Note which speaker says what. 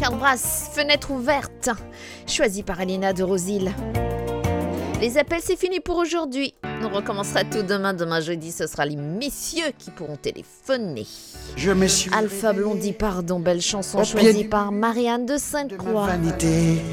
Speaker 1: Richard Brass, Fenêtre ouverte, choisi par Alina de Rosil. Les appels, c'est fini pour aujourd'hui. On recommencera tout demain. Demain jeudi, ce sera les messieurs qui pourront téléphoner.
Speaker 2: Je me suis
Speaker 1: Alpha Blondie, pardon, belle chanson choisie par Marianne de Sainte-Croix.